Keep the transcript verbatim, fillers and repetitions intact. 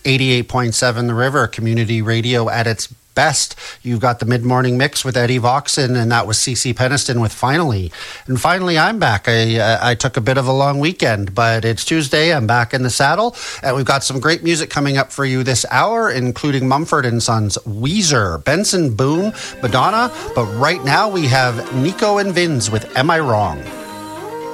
eighty-eight point seven The River, community radio at its best. You've got the mid-morning mix with Eddie Voxon, and that was C C Peniston with Finally. And finally, I'm back. I, uh, I took a bit of a long weekend, but it's Tuesday. I'm back in the saddle, and we've got some great music coming up for you this hour, including Mumford and Sons, Weezer, Benson Boone, Madonna. But right now, we have Nico and Vinz with Am I Wrong?